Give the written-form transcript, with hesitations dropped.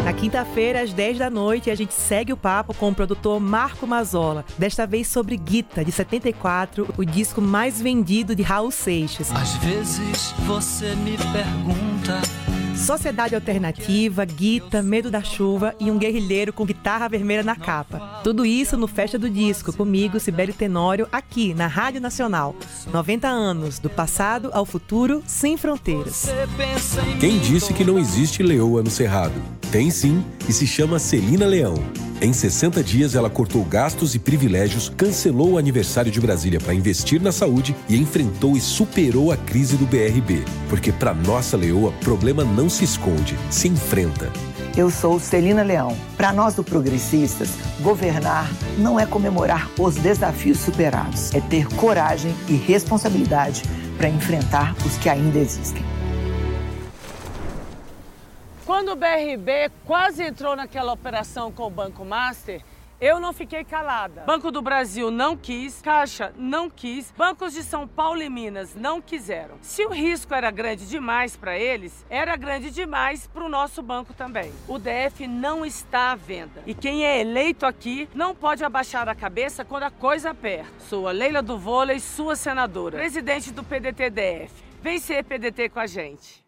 Na quinta-feira, às 10 da noite, a gente segue o papo com o produtor Marco Mazzola. Desta vez sobre Guita, de 74, o disco mais vendido de Raul Seixas. Às vezes você me pergunta... Sociedade Alternativa, Guita, Medo da Chuva e um guerrilheiro com guitarra vermelha na capa. Tudo isso no Festa do Disco, comigo, Cibele Tenório, aqui na Rádio Nacional. 90 anos, do passado ao futuro, sem fronteiras. Quem disse que não existe leoa no Cerrado? Tem sim, e se chama Celina Leão. Em 60 dias, ela cortou gastos e privilégios, cancelou o aniversário de Brasília para investir na saúde e enfrentou e superou a crise do BRB. Porque para nossa leoa, problema não se esconde, se enfrenta. Eu sou Celina Leão. Para nós do Progressistas, governar não é comemorar os desafios superados, é ter coragem e responsabilidade para enfrentar os que ainda existem. Quando o BRB quase entrou naquela operação com o Banco Master, eu não fiquei calada. Banco do Brasil não quis, Caixa não quis, bancos de São Paulo e Minas não quiseram. Se o risco era grande demais para eles, era grande demais para o nosso banco também. O DF não está à venda. E quem é eleito aqui não pode abaixar a cabeça quando a coisa aperta. Sou a Leila do Vôlei, sua senadora, presidente do PDT-DF. Vem ser PDT com a gente.